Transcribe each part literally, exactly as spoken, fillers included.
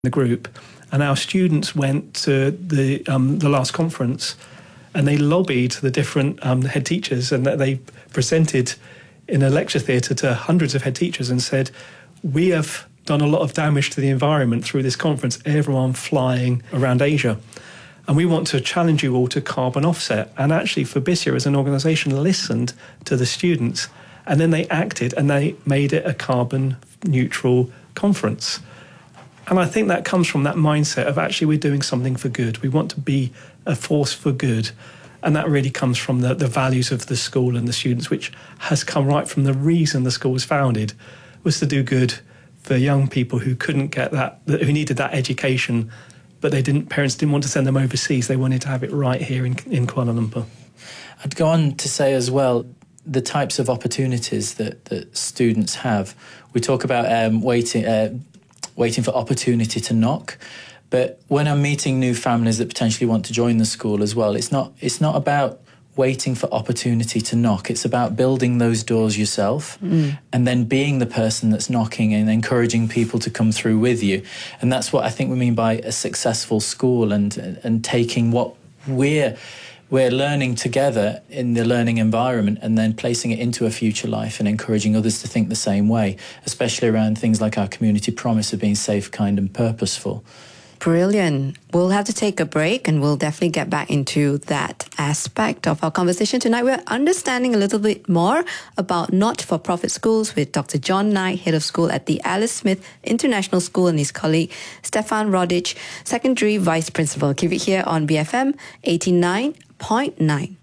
the group, and our students went to the um, the last conference, and they lobbied the different um, head teachers, and that they presented in a lecture theatre to hundreds of head teachers and said, we have done a lot of damage to the environment through this conference, everyone flying around Asia. And we want to challenge you all to carbon offset. And actually, Fabisia as an organisation listened to the students, and then they acted and they made it a carbon neutral conference. And I think that comes from that mindset of actually we're doing something for good. We want to be a force for good. And that really comes from the, the values of the school and the students, which has come right from the reason the school was founded, was to do good for young people who couldn't get that, who needed that education, but they didn't. Parents didn't want to send them overseas. They wanted to have it right here in, in Kuala Lumpur. I'd go on to say as well, the types of opportunities that, that students have. We talk about um, waiting, uh, waiting for opportunity to knock. But when I'm meeting new families that potentially want to join the school as well, it's not it's not about waiting for opportunity to knock. It's about building those doors yourself mm. and then being the person that's knocking and encouraging people to come through with you. And that's what I think we mean by a successful school, and and taking what we're we're learning together in the learning environment and then placing it into a future life and encouraging others to think the same way, especially around things like our community promise of being safe, kind and purposeful. Brilliant. We'll have to take a break and we'll definitely get back into that aspect of our conversation tonight. We're understanding a little bit more about not-for-profit schools with Doctor John Knight, Head of School at the Alice Smith International School, and his colleague Stefan Rodic, Secondary Vice Principal. Keep it here on B F M eighty-nine point nine.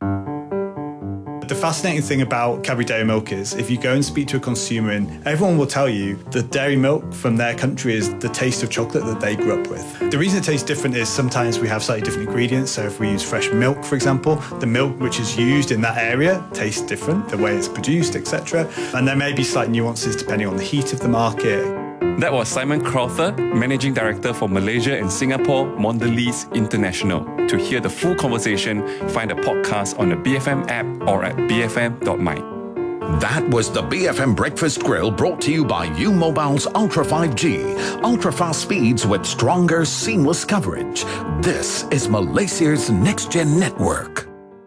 The fascinating thing about Cadbury Dairy Milk is if you go and speak to a consumer, and everyone will tell you that dairy milk from their country is the taste of chocolate that they grew up with. The reason it tastes different is sometimes we have slightly different ingredients. So if we use fresh milk, for example, the milk which is used in that area tastes different, the way it's produced, et cetera. And there may be slight nuances depending on the heat of the market. That was Simon Crowther, Managing Director for Malaysia and Singapore Mondelez International. To hear the full conversation, find a podcast on the B F M app or at b f m dot my. That was the B F M Breakfast Grill, brought to you by U Mobile's Ultra five G. Ultra-fast speeds with stronger, seamless coverage. This is Malaysia's next-gen network.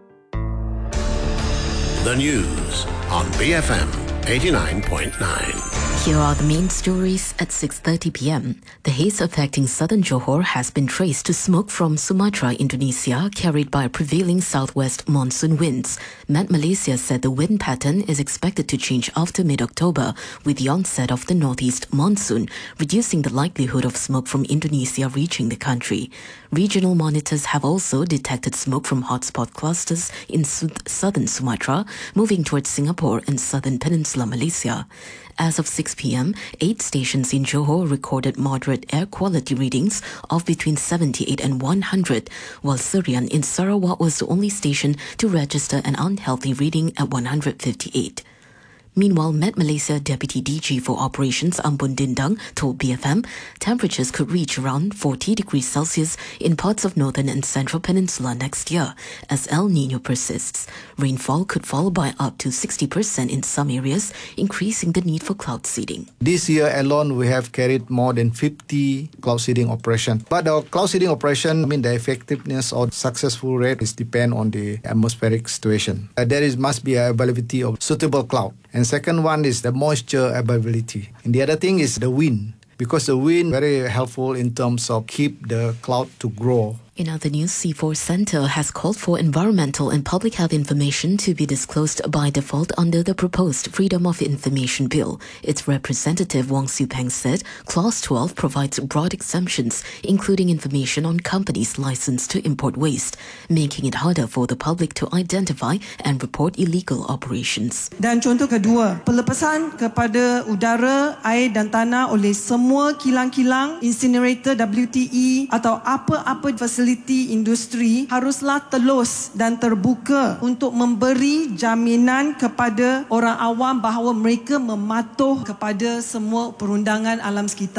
The news on B F M eighty-nine point nine. Here are the main stories at six thirty p.m. The haze affecting southern Johor has been traced to smoke from Sumatra, Indonesia, carried by prevailing southwest monsoon winds. Met Malaysia said the wind pattern is expected to change after mid-October with the onset of the northeast monsoon, reducing the likelihood of smoke from Indonesia reaching the country. Regional monitors have also detected smoke from hotspot clusters in southern Sumatra, moving towards Singapore and southern Peninsula Malaysia. As of six p.m, eight stations in Johor recorded moderate air quality readings of between seventy-eight and one hundred, while Surian in Sarawak was the only station to register an unhealthy reading at one hundred fifty-eight. Meanwhile, Met Malaysia Deputy D G for Operations Ampun Dindang told B F M temperatures could reach around forty degrees Celsius in parts of northern and central peninsula next year as El Nino persists. Rainfall could fall by up to sixty percent in some areas, increasing the need for cloud seeding. This year alone, we have carried more than fifty cloud seeding operations. But the cloud seeding operation, I mean, the effectiveness or successful rate is depend on the atmospheric situation. Uh, there is must be availability of suitable cloud. And second one is the moisture availability. And the other thing is the wind, because the wind very helpful in terms of keep the cloud to grow. In other news, C four Centre has called for environmental and public health information to be disclosed by default under the proposed Freedom of Information Bill. Its representative Wong Siu Peng said Clause twelve provides broad exemptions, including information on companies licensed to import waste, making it harder for the public to identify and report illegal operations. Dan contoh kedua, pelepasan kepada udara, air dan tanah oleh semua kilang-kilang, incinerator, W T E atau apa-apa fasiliti industri haruslah telus dan terbuka untuk memberi jaminan kepada orang awam bahawa mereka mematuh kepada semua perundangan alam sekitar.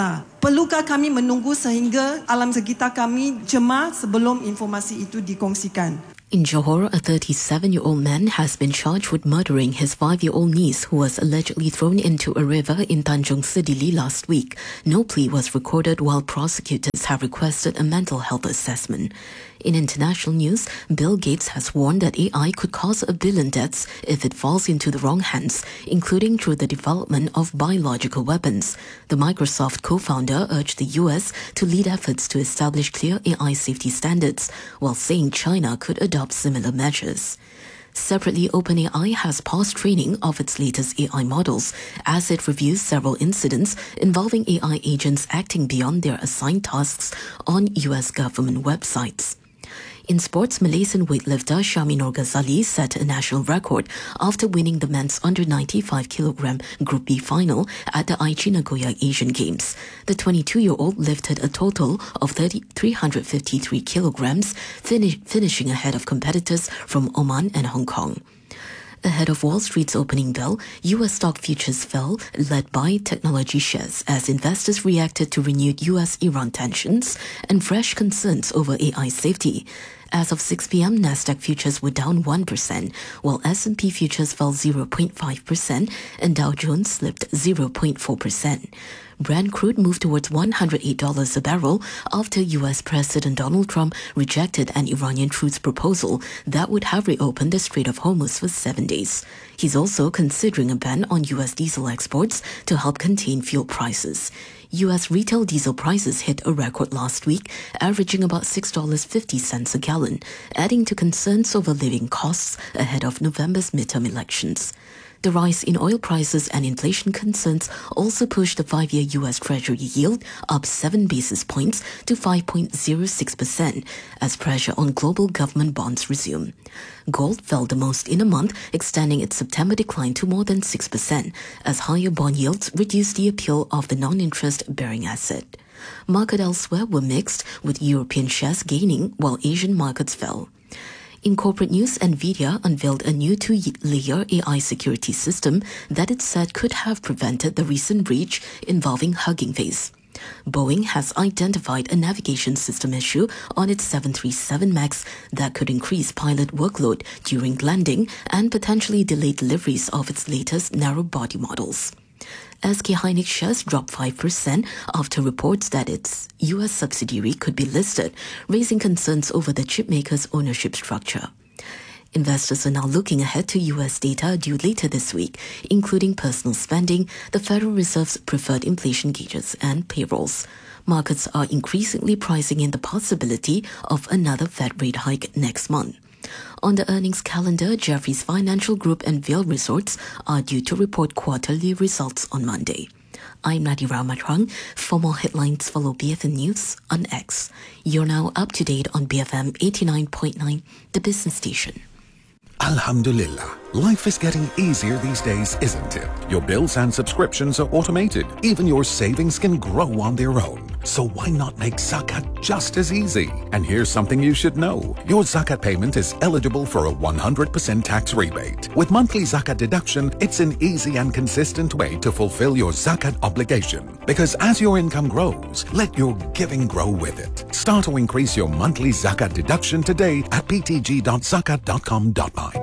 Perlukah kami menunggu sehingga alam sekitar kami jemah sebelum informasi itu dikongsikan? In Johor, a thirty-seven-year-old man has been charged with murdering his five-year-old niece who was allegedly thrown into a river in Tanjung Sedili last week. No plea was recorded while prosecutors have requested a mental health assessment. In international news, Bill Gates has warned that A I could cause a billion deaths if it falls into the wrong hands, including through the development of biological weapons. The Microsoft co-founder urged the U S to lead efforts to establish clear A I safety standards, while saying China could adopt similar measures. Separately, OpenAI has paused training of its latest A I models as it reviews several incidents involving A I agents acting beyond their assigned tasks on U S government websites. In sports, Malaysian weightlifter Syami Nur Ghazali set a national record after winning the men's under ninety-five kilogram Group B final at the Aichi Nagoya Asian Games. The twenty-two-year-old lifted a total of three hundred fifty-three kilograms, finish, finishing ahead of competitors from Oman and Hong Kong. Ahead of Wall Street's opening bell, U S stock futures fell, led by technology shares, as investors reacted to renewed U S-Iran tensions and fresh concerns over A I safety. As of six p.m., Nasdaq futures were down one percent, while S and P futures fell zero point five percent and Dow Jones slipped zero point four percent. Brent crude moved towards one hundred eight dollars a barrel after U S President Donald Trump rejected an Iranian truce proposal that would have reopened the Strait of Hormuz for seven days. He's also considering a ban on U S diesel exports to help contain fuel prices. U S retail diesel prices hit a record last week, averaging about six dollars and fifty cents a gallon, adding to concerns over living costs ahead of November's midterm elections. The rise in oil prices and inflation concerns also pushed the five-year U S Treasury yield up seven basis points to five point zero six percent as pressure on global government bonds resumed. Gold fell the most in a month, extending its September decline to more than six percent as higher bond yields reduced the appeal of the non-interest-bearing asset. Markets elsewhere were mixed, with European shares gaining while Asian markets fell. In corporate news, NVIDIA unveiled a new two-layer A I security system that it said could have prevented the recent breach involving Hugging Face. Boeing has identified a navigation system issue on its seven thirty-seven MAX that could increase pilot workload during landing and potentially delay deliveries of its latest narrow-body models. S K Hynix shares dropped five percent after reports that its U S subsidiary could be listed, raising concerns over the chipmaker's ownership structure. Investors are now looking ahead to U S data due later this week, including personal spending, the Federal Reserve's preferred inflation gauges, and payrolls. Markets are increasingly pricing in the possibility of another Fed rate hike next month. On the earnings calendar, Jefferies Financial Group and Vail Resorts are due to report quarterly results on Monday. I'm Nadira Matrang. For more headlines, follow B F M News on X. You're now up to date on B F M eighty-nine point nine, the business station. Alhamdulillah, life is getting easier these days, isn't it? Your bills and subscriptions are automated. Even your savings can grow on their own. So why not make Zakat just as easy? And here's something you should know. Your Zakat payment is eligible for a one hundred percent tax rebate. With monthly Zakat deduction, it's an easy and consistent way to fulfill your Zakat obligation. Because as your income grows, let your giving grow with it. Start to increase your monthly Zakat deduction today at p t g dot zakat dot com dot my.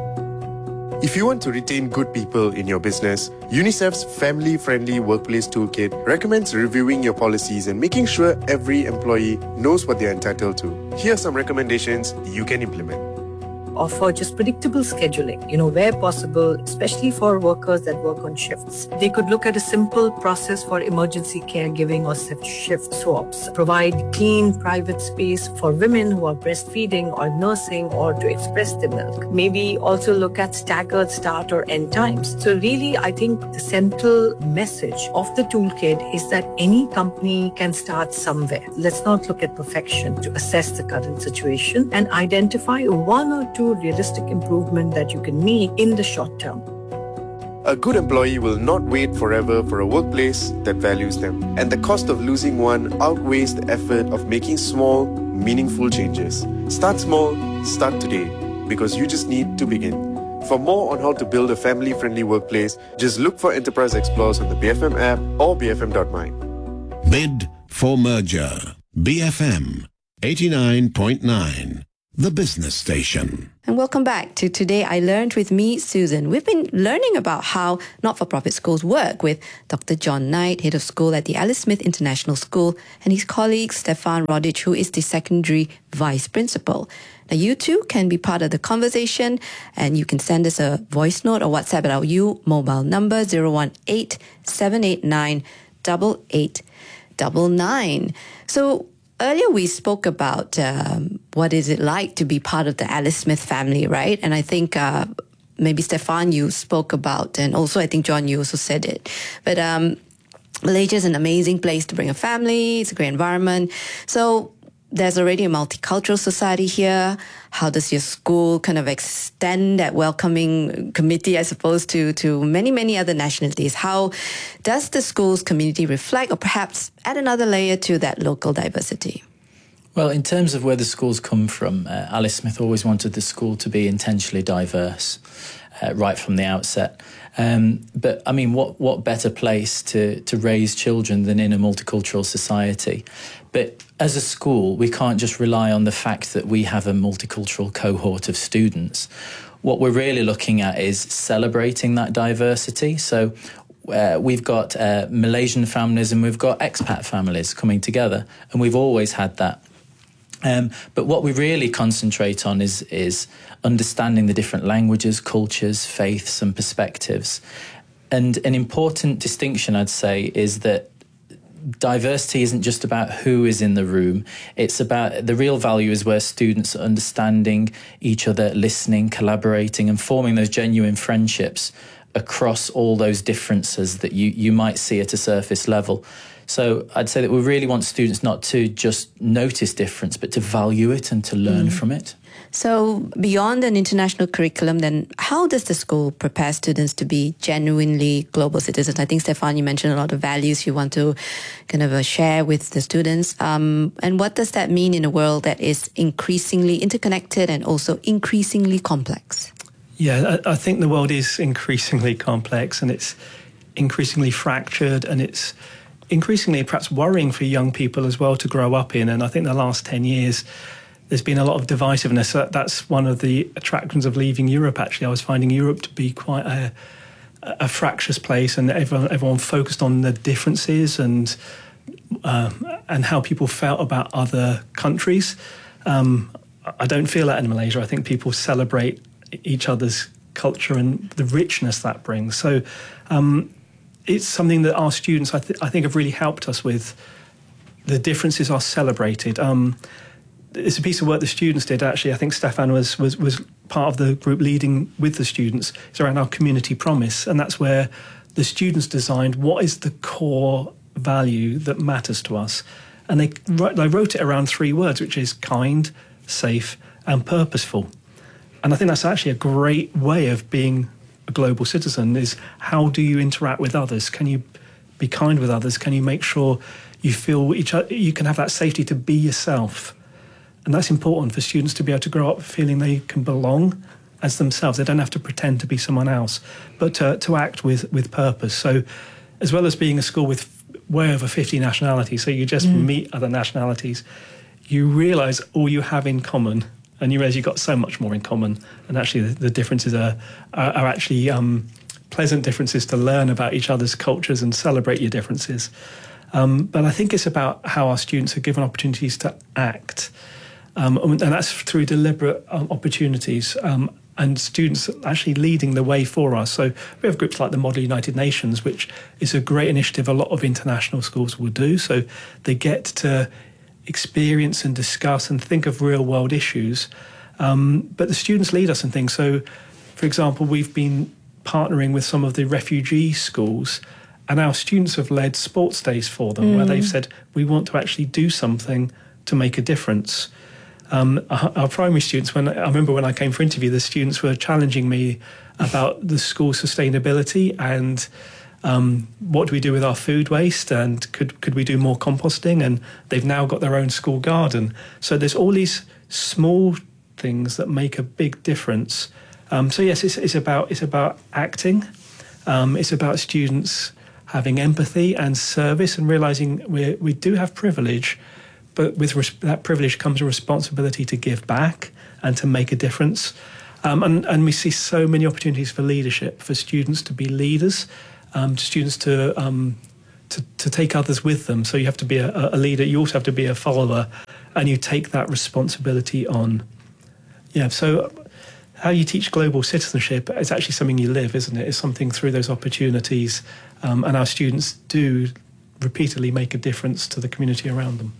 If you want to retain good people in your business, UNICEF's family-friendly workplace toolkit recommends reviewing your policies and making sure every employee knows what they're entitled to. Here are some recommendations you can implement. Offer just predictable scheduling, you know, where possible, especially for workers that work on shifts. They could look at a simple process for emergency caregiving or shift swaps. Provide clean, private space for women who are breastfeeding or nursing or to express the milk. Maybe also look at staggered start or end times. So really, I think the central message of the toolkit is that any company can start somewhere. Let's not look at perfection to assess the current situation and identify one or two realistic improvement that you can make in the short term. A good employee will not wait forever for a workplace that values them, and the cost of losing one outweighs the effort of making small, meaningful changes. Start small, start today, because you just need to begin. For more on how to build a family-friendly workplace, just look for Enterprise Explorers on the B F M app or b f m dot my. Mid for merger. B F M eighty-nine point nine, the business station. And welcome back to Today I Learned with me, Susan. We've been learning about how not-for-profit schools work with Doctor John Knight, head of school at the Alice Smith International School, and his colleague Stefan Rodic, who is the secondary vice principal. Now, you too can be part of the conversation, and you can send us a voice note or WhatsApp at our U mobile number zero one eight, seven eight nine, eight eight nine nine. So, earlier we spoke about um, what is it like to be part of the Alice Smith family, right? And I think uh, maybe Stefan, you spoke about, and also I think John, you also said it. But um, Malaysia is an amazing place to bring a family. It's a great environment. So there's already a multicultural society here. How does your school kind of extend that welcoming committee, I suppose, to, to many, many other nationalities? How does the school's community reflect or perhaps add another layer to that local diversity? Well, in terms of where the schools come from, uh, Alice Smith always wanted the school to be intentionally diverse uh, right from the outset. Um, but, I mean, what, what better place to, to raise children than in a multicultural society? But as a school, we can't just rely on the fact that we have a multicultural cohort of students. What we're really looking at is celebrating that diversity. So uh, we've got uh, Malaysian families and we've got expat families coming together, and we've always had that. Um, but what we really concentrate on is, is understanding the different languages, cultures, faiths and perspectives. And an important distinction, I'd say, is that diversity isn't just about who is in the room. It's about the real value is where students are understanding each other, listening, collaborating and forming those genuine friendships across all those differences that you, you might see at a surface level. So I'd say that we really want students not to just notice difference, but to value it and to learn mm. from it. So beyond an international curriculum, then how does the school prepare students to be genuinely global citizens? I think, Stefan, you mentioned a lot of values you want to kind of uh, share with the students. Um, and what does that mean in a world that is increasingly interconnected and also increasingly complex? Yeah, I, I think the world is increasingly complex and it's increasingly fractured, and it's increasingly perhaps worrying for young people as well to grow up in. And I think the last ten years, there's been a lot of divisiveness. That's one of the attractions of leaving Europe, actually. I was finding Europe to be quite a, a fractious place, and everyone, everyone focused on the differences and um, and how people felt about other countries. Um, I don't feel that in Malaysia. I think people celebrate each other's culture and the richness that brings. So um, it's something that our students, I, th- I think, have really helped us with. The differences are celebrated. Um, it's a piece of work the students did, actually. I think Stefan was, was, was part of the group leading with the students. It's around our community promise, and that's where the students designed what is the core value that matters to us. And they, they wrote it around three words, which is kind, safe, and purposeful. And I think that's actually a great way of being a global citizen, is how do you interact with others? Can you be kind with others? Can you make sure you feel each other, you can have that safety to be yourself? And that's important for students to be able to grow up feeling they can belong as themselves. They don't have to pretend to be someone else, but to, to act with, with purpose. So as well as being a school with way over fifty nationalities, so you just mm. meet other nationalities, you realise all you have in common, and you realise you've got so much more in common. And actually the, the differences are, are, are actually um, pleasant differences to learn about each other's cultures and celebrate your differences. Um, but I think it's about how our students are given opportunities to act. Um, and that's through deliberate um, opportunities um, and students actually leading the way for us. So we have groups like the Model United Nations, which is a great initiative a lot of international schools will do. So they get to experience and discuss and think of real world issues. Um, but the students lead us in things. So, for example, we've been partnering with some of the refugee schools, and our students have led sports days for them, mm. where they've said, we want to actually do something to make a difference. Um, our, our primary students, when I remember when I came for interview, the students were challenging me about the school sustainability and um, what do we do with our food waste, and could could we do more composting? And they've now got their own school garden. So there's all these small things that make a big difference. Um, so yes, it's, it's about it's about acting. Um, it's about students having empathy and service and realising we we do have privilege, but with res- that privilege comes a responsibility to give back and to make a difference. Um, and, and we see so many opportunities for leadership, for students to be leaders, um, to students to, um, to to take others with them. So you have to be a, a leader. You also have to be a follower, and you take that responsibility on. Yeah, so how you teach global citizenship is actually something you live, isn't it? It's something through those opportunities, um, and our students do repeatedly make a difference to the community around them.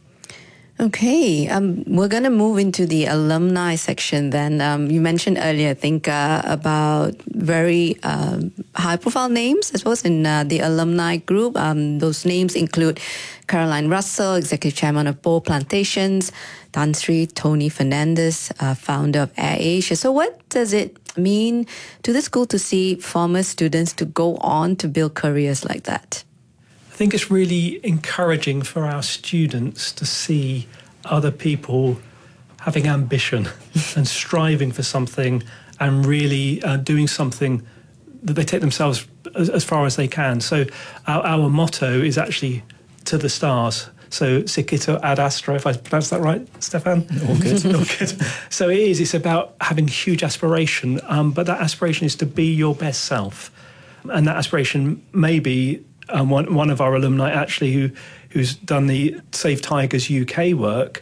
Okay, um, we're going to move into the alumni section then. Um, you mentioned earlier, I think, uh, about very um, high-profile names, I suppose, in uh, the alumni group. Um, those names include Caroline Russell, Executive Chairman of Bow Plantations, Tan Sri Tony Fernandez, uh, founder of AirAsia. So what does it mean to the school to see former students to go on to build careers like that? I think it's really encouraging for our students to see other people having ambition and striving for something and really uh, doing something that they take themselves as, as far as they can. So our, our motto is actually to the stars. So Sikito ad astra, if I pronounced that right, Stefan? All good. All good. So it is, it's about having huge aspiration, um, but that aspiration is to be your best self. And that aspiration may be Um, one, one of our alumni actually who who's done the Save Tigers U K work,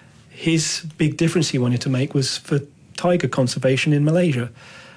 his big difference he wanted to make was for tiger conservation in Malaysia.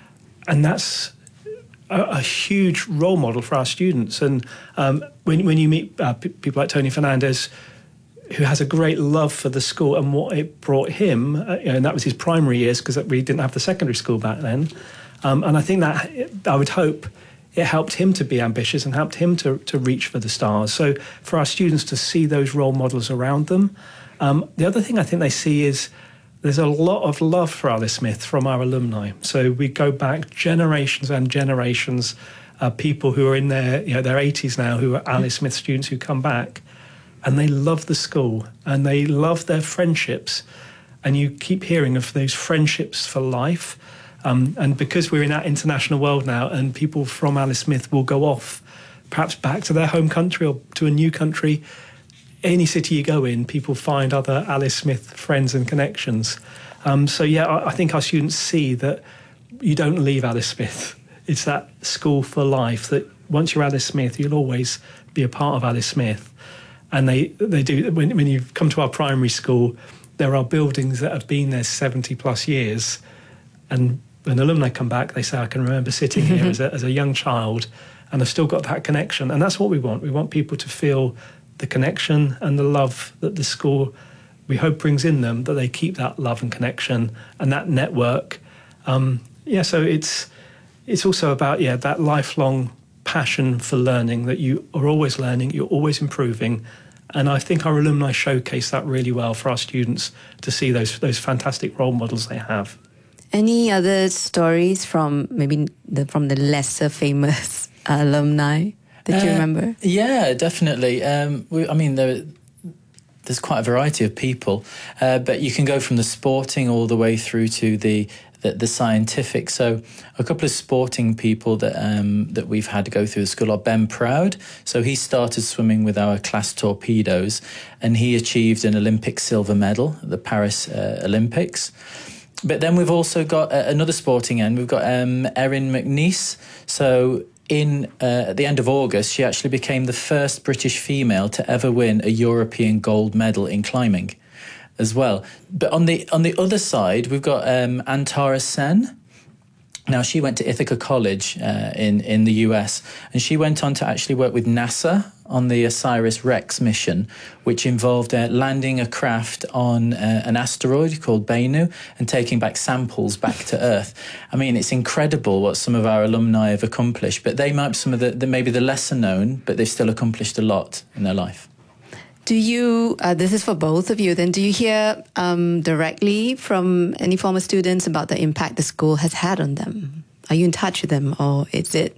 And that's a, a huge role model for our students. And um, when, when you meet uh, p- people like Tony Fernandez, who has a great love for the school and what it brought him, uh, you know, and that was his primary years because we didn't have the secondary school back then. Um, and I think that, I would hope, it helped him to be ambitious and helped him to, to reach for the stars. So for our students to see those role models around them. Um, the other thing I think they see is there's a lot of love for Alice Smith from our alumni. So we go back generations and generations of people who are in their, you know, their eighties now, who are Alice Smith students who come back, and they love the school and they love their friendships. And you keep hearing of those friendships for life. Um, and because we're in that international world now and people from Alice Smith will go off, perhaps back to their home country or to a new country, any city you go in, people find other Alice Smith friends and connections. Um, so, yeah, I, I think our students see that you don't leave Alice Smith. It's that school for life, that once you're Alice Smith, you'll always be a part of Alice Smith. And they, they do, when, when you come to our primary school, there are buildings that have been there seventy plus years. And when alumni come back, they say, I can remember sitting here as, a, as a young child and I've still got that connection. And that's what we want. We want people to feel the connection and the love that the school, we hope, brings in them, that they keep that love and connection and that network. Um, yeah, so it's it's also about, yeah, that lifelong passion for learning, that you are always learning, you're always improving. And I think our alumni showcase that really well for our students to see those those fantastic role models they have. Any other stories from maybe the, from the lesser famous alumni that you uh, remember? Yeah, definitely. Um, we, I mean, there, there's quite a variety of people, uh, but you can go from the sporting all the way through to the the, the scientific. So a couple of sporting people that um, that we've had to go through the school are Ben Proud. So he started swimming with our class torpedoes, and he achieved an Olympic silver medal at the Paris uh, Olympics. But then we've also got uh, another sporting end. We've got um, Erin McNeice. So in uh, at the end of August, she actually became the first British female to ever win a European gold medal in climbing as well. But on the on the other side, we've got um, Antara Sen. Now, she went to Ithaca College uh, in, in the U S, and she went on to actually work with NASA on the OSIRIS-REx mission, which involved uh, landing a craft on uh, an asteroid called Bennu and taking back samples back to Earth. I mean, it's incredible what some of our alumni have accomplished, but they might be some of the, the maybe the lesser known, but they've still accomplished a lot in their life. Do you, uh, this is for both of you, then do you hear um, directly from any former students about the impact the school has had on them? Are you in touch with them, or is it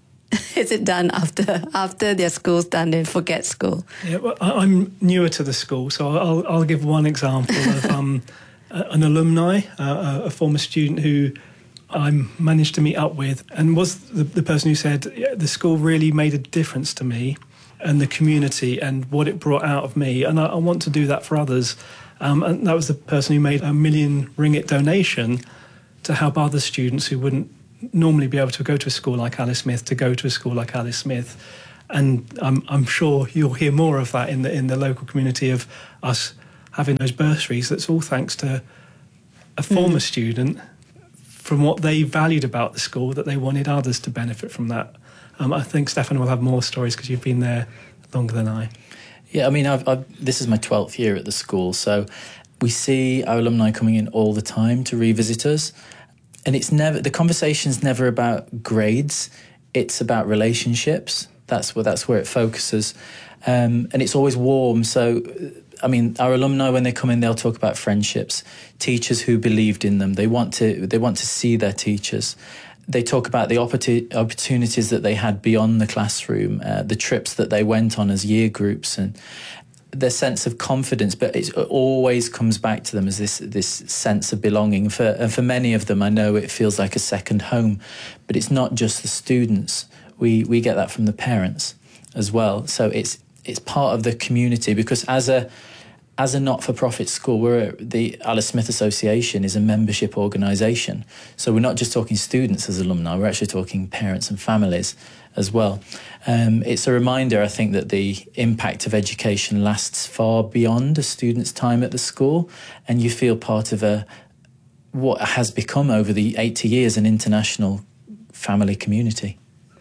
is it done after after their school's done, they forget school? Yeah, well, I'm newer to the school, so I'll, I'll give one example of um, an alumni, uh, a former student who I managed to meet up with and was the, the person who said, yeah, the school really made a difference to me and the community and what it brought out of me. And I, I want to do that for others. Um, and that was the person who made a million ringgit donation to help other students who wouldn't normally be able to go to a school like Alice Smith, to go to a school like Alice Smith. And I'm, I'm sure you'll hear more of that in the, in the local community of us having those bursaries. That's all thanks to a former mm. student from what they valued about the school, that they wanted others to benefit from that. Um, I think Stefan will have more stories because you've been there longer than I. Yeah, I mean, I've, I've, this is my twelfth year at the school, so we see our alumni coming in all the time to revisit us. And it's never, the conversation's never about grades, it's about relationships. That's where, that's where it focuses. Um, and it's always warm. So, I mean, our alumni, when they come in, they'll talk about friendships, teachers who believed in them. They want to, they want to see their teachers. They talk about the opportu- opportunities that they had beyond the classroom, uh, the trips that they went on as year groups, and their sense of confidence. But it always comes back to them as this this sense of belonging. For, and for many of them, I know it feels like a second home. But it's not just the students. We we get that from the parents as well. So it's it's part of the community, because as a As a not-for-profit school, we're the Alice Smith Association is a membership organisation. So we're not just talking students as alumni, we're actually talking parents and families as well. Um, it's a reminder, I think, that the impact of education lasts far beyond a student's time at the school, and you feel part of a what has become over the eighty years an international family community.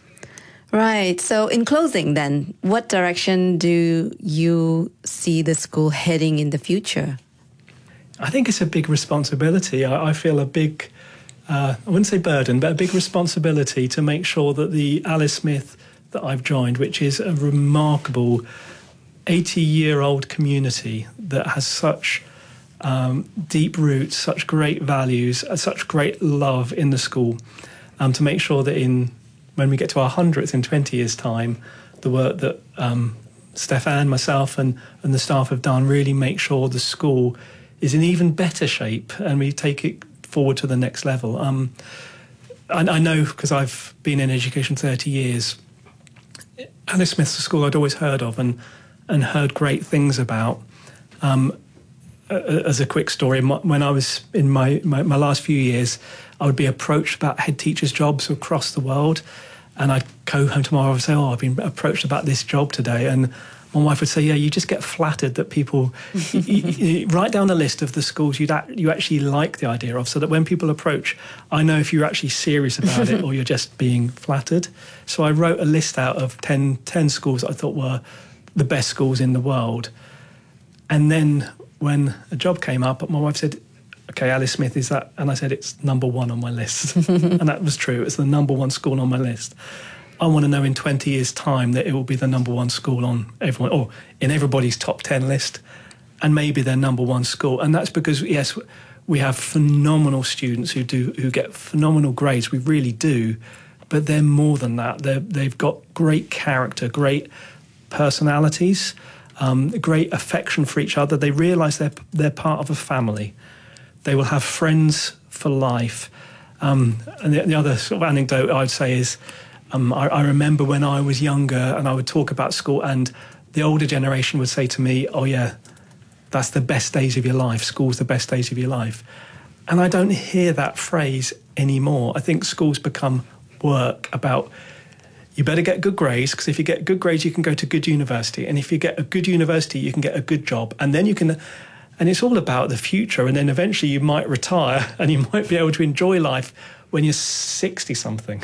Right. So in closing then, what direction do you see the school heading in the future? I think it's a big responsibility. I, I feel a big, uh, I wouldn't say burden, but a big responsibility to make sure that the Alice Smith that I've joined, which is a remarkable eighty-year-old community that has such um, deep roots, such great values, such great love in the school, um, to make sure that in when we get to our hundredth in twenty years' time, the work that um, Stefan, myself and, and the staff have done really make sure the school is in even better shape and we take it forward to the next level. Um, I, I know, because I've been in education thirty years, Alice Smith's a school I'd always heard of and, and heard great things about. Um, as a quick story, when I was in my, my, my last few years, I would be approached about head teachers' jobs across the world, and I'd go home tomorrow and say, oh, I've been approached about this job today. And my wife would say, yeah, you just get flattered that people you, you, write down a list of the schools you'd act, you actually like the idea of, so that when people approach, I know if you're actually serious about it or you're just being flattered. So I wrote a list out of ten, ten schools that I thought were the best schools in the world. And then when a job came up, my wife said, okay, Alice Smith, is that? And I said, it's number one on my list. And that was true. It's the number one school on my list. I want to know in twenty years' time that it will be the number one school on everyone, or in everybody's top ten list, and maybe their number one school. And that's because, yes, we have phenomenal students who do who get phenomenal grades. We really do. But they're more than that. They're, they've got great character, great personalities, um, great affection for each other. They realise they're, they're part of a family. They will have friends for life. Um, and the, the other sort of anecdote I'd say is, um, I, I remember when I was younger and I would talk about school, and the older generation would say to me, oh yeah, that's the best days of your life. School's the best days of your life. And I don't hear that phrase anymore. I think school's become work about, you better get good grades, because if you get good grades, you can go to good university. And if you get a good university, you can get a good job. And then you can... And it's all about the future. And then eventually you might retire and you might be able to enjoy life when you're sixty-something.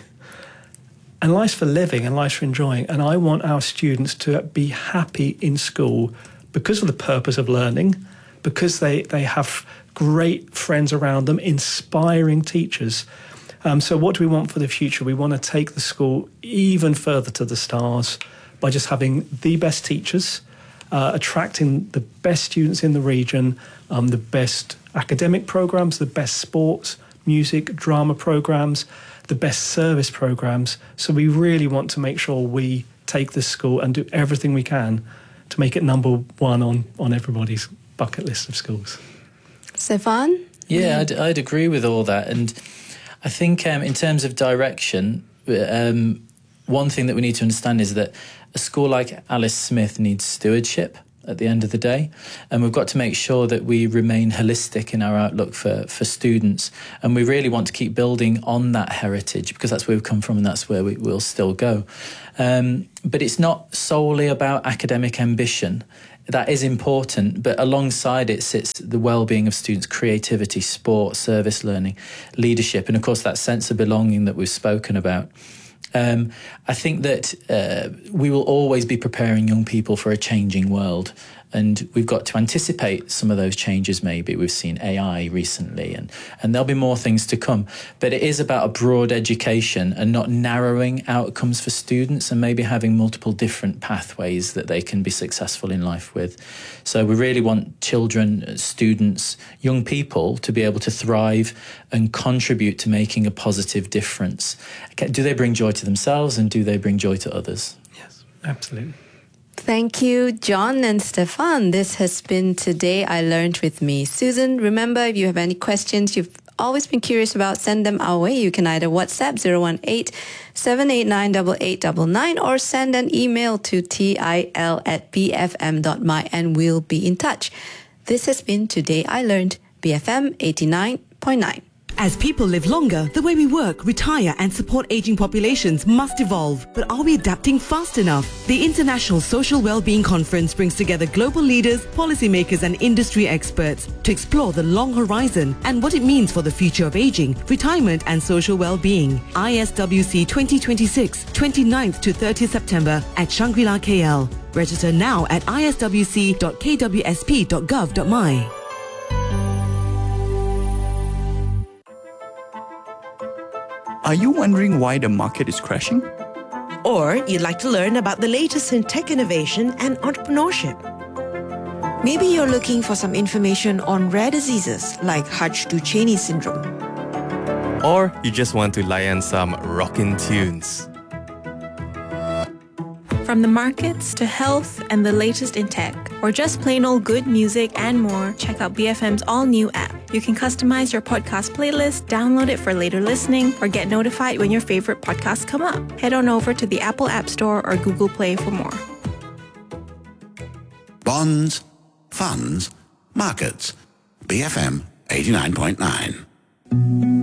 And life's for living and life's for enjoying. And I want our students to be happy in school because of the purpose of learning, because they, they have great friends around them, inspiring teachers. Um, so what do we want for the future? We want to take the school even further to the stars by just having the best teachers, Uh, attracting the best students in the region, um, the best academic programs, the best sports, music, drama programs, the best service programs. So we really want to make sure we take this school and do everything we can to make it number one on, on everybody's bucket list of schools. Stefan? Yeah, I'd, I'd agree with all that. And I think um, in terms of direction, um, one thing that we need to understand is that a school like Alice Smith needs stewardship at the end of the day, and we've got to make sure that we remain holistic in our outlook for, for students, and we really want to keep building on that heritage because that's where we've come from and that's where we will still go. Um, but it's not solely about academic ambition. That is important, but alongside it sits the well-being of students, creativity, sport, service learning, leadership, and of course that sense of belonging that we've spoken about. Um, I think that uh, we will always be preparing young people for a changing world, and we've got to anticipate some of those changes maybe. We've seen A I recently, and, and there'll be more things to come. But it is about a broad education and not narrowing outcomes for students and maybe having multiple different pathways that they can be successful in life with. So we really want children, students, young people to be able to thrive and contribute to making a positive difference. Do they bring joy to themselves and do they bring joy to others? Yes, absolutely. Thank you, John and Stefan. This has been Today I Learned with me, Susan. Remember, if you have any questions you've always been curious about, send them our way. You can either WhatsApp zero one eight, seven eight nine, eight eight nine nine or send an email to til at b f m dot m y and we'll be in touch. This has been Today I Learned, B F M eighty-nine point nine. As people live longer, the way we work, retire and support aging populations must evolve. But are we adapting fast enough? The International Social Wellbeing Conference brings together global leaders, policymakers and industry experts to explore the long horizon and what it means for the future of aging, retirement and social well-being. I S W C twenty twenty-six, twenty-ninth to thirtieth September at Shangri-La K L. Register now at i s w c dot k w s p dot gov dot m y. Are you wondering why the market is crashing? Or you'd like to learn about the latest in tech innovation and entrepreneurship. Maybe you're looking for some information on rare diseases like Hutch-Duchenne syndrome. Or you just want to lie on some rockin' tunes. From the markets to health and the latest in tech, or just plain old good music and more, check out B F M's all-new app. You can customize your podcast playlist, download it for later listening, or get notified when your favorite podcasts come up. Head on over to the Apple App Store or Google Play for more. Bonds, funds, markets. B F M eighty-nine point nine.